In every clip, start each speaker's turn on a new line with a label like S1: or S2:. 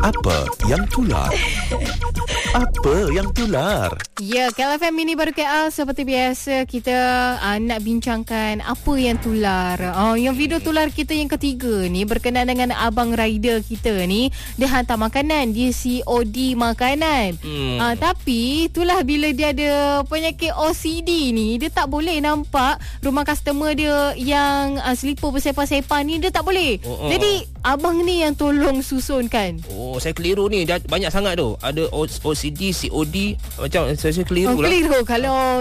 S1: Apa yang tular? Apa yang tular?
S2: Ya, KLFM Mini Baru KL seperti biasa kita nak bincangkan apa yang tular. Yang video tular kita yang ketiga ni berkenaan dengan abang rider kita ni. Dia hantar makanan, dia COD makanan. Tapi itulah bila dia ada penyakit OCD ni, dia tak boleh nampak rumah customer dia yang selipar bersepah-sepah ni, dia tak boleh. Jadi abang ni yang tolong susunkan.
S3: Saya keliru ni. Banyak sangat tu. Ada OCD, COD. Macam saya keliru lah.
S2: Keliru kalau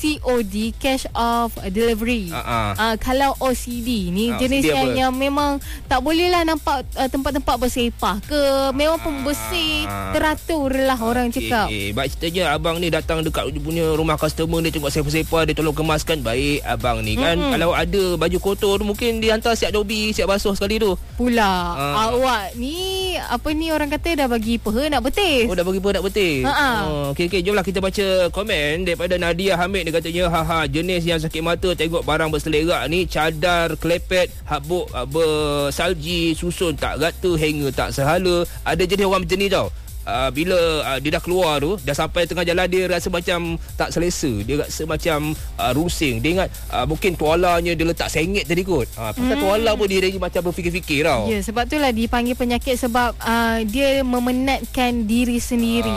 S2: COD, cash of delivery. Kalau OCD ni jenis yang memang tak boleh lah nampak tempat-tempat bersepah ke, memang pembersih teratur lah orang cakap.
S3: Baik ceritanya abang ni datang dekat punya rumah customer, dia tengok sepah-sepah, dia tolong kemaskan. Baik abang ni kan. Kalau ada baju kotor tu, mungkin dia hantar siap dobi, siap basuh sekali tu.
S2: Pula awak ni apa ni orang kata dah bagi peha nak betis.
S3: Dah bagi peha nak betis. Okey, jomlah kita baca komen daripada Nadia Hamid. Dia katanya jenis yang sakit mata tengok barang berselerak ni, cadar, klepet, habuk bersalji, susun tak rata, hanger tak sehala. Ada jenis orang macam ni tau. Bila dia dah keluar tu, dah sampai tengah jalan, dia rasa macam tak selesa, dia rasa macam rusing. Dia ingat mungkin tualanya dia letak sengit tadi kot. Pasal tuala pun dia macam berfikir-fikir tau.
S2: Ya, sebab itulah dipanggil penyakit, sebab dia memenatkan diri sendiri.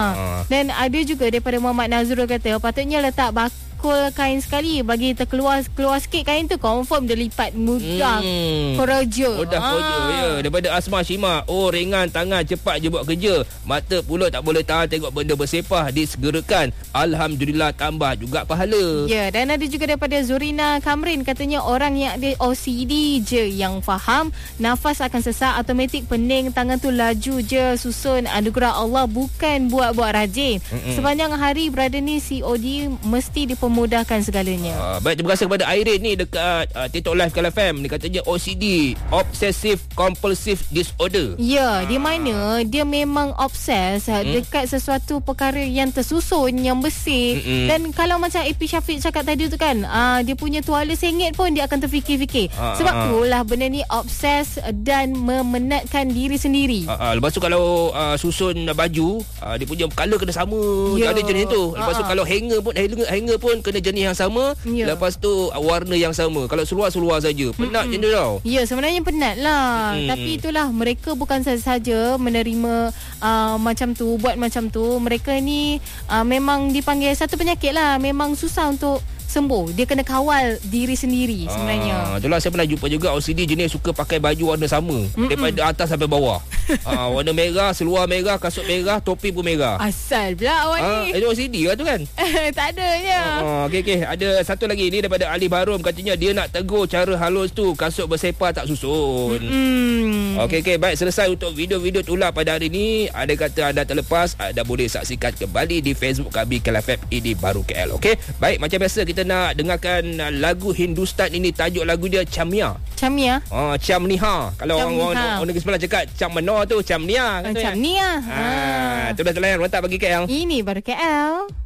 S2: Dan ada juga daripada Muhammad Nazrul kata patutnya letak kain sekali bagi terkeluar sikit kain tu, confirm dia lipat mudah kerja.
S3: Ya. Daripada Asma Shima, ringan tangan, cepat je buat kerja. Mata pula tak boleh tahan tengok benda bersepah, disegerakan. Alhamdulillah, tambah juga pahala.
S2: Ya, dan ada juga daripada Zurina Kamrin, katanya orang yang ada OCD je yang faham. Nafas akan sesak, automatik pening, tangan tu laju je susun. Anugerah Allah, bukan buat-buat rajin. Sepanjang hari berada ni COD mesti memudahkan segalanya.
S3: Baik, terima kasih kepada Irene ni dekat TikTok Live KLFM. Dia katanya OCD, Obsessive Compulsive Disorder.
S2: Ya, di mana dia memang obses dekat sesuatu perkara yang tersusun, yang bersih. Dan kalau macam AP Syafiq cakap tadi tu kan, dia punya tuala sengit pun dia akan terfikir-fikir. Sebab itulah benda ni obses dan memenatkan diri sendiri.
S3: Lepas tu kalau susun baju, dia punya colour kena sama. Ada jenis tu. Lepas tu kalau hanger pun kena jenis yang sama. Lepas tu warna yang sama. Kalau seluar saja, penat je tau.
S2: Ya, sebenarnya penat lah. Tapi itulah, mereka bukan saja menerima macam tu, buat macam tu. Mereka ni memang dipanggil satu penyakit lah. Memang susah untuk sembuh. Dia kena kawal diri sendiri sebenarnya.
S3: Itulah, saya pernah jumpa juga OCD jenis suka pakai baju warna sama daripada atas sampai bawah. Warna merah, seluar merah, kasut merah, topi pun merah.
S2: Asal pula awak ni.
S3: Itu OCD lah tu kan.
S2: Tak adanya.
S3: Okey. Ada satu lagi ni daripada Ali Barum, katanya dia nak tegur cara halus tu, kasut bersepah tak susun. Okey, baik, selesai untuk video-video tular pada hari ni. Ada kata anda terlepas, anda boleh saksikan kembali di Facebook kami KLFM Ini Baru KL. Okey, baik, macam biasa kita nak dengarkan lagu Hindustan ini. Tajuk lagu dia Chamnia. Chamniha. Kalau orang negeri sebelah cakap Chamno tu Chamnia.
S2: Chamnia.
S3: Itu dah terlayan. Mantap bagi KL.
S2: Ini Baru KL.